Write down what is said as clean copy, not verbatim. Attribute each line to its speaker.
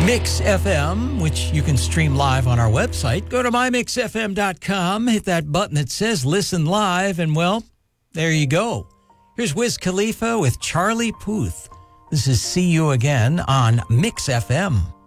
Speaker 1: Mix FM, which you can stream live on our website. Go to mymixfm.com, hit that button that says Listen Live, and well, there you go. Here's Wiz Khalifa with Charlie Puth. This is See You Again on Mix FM.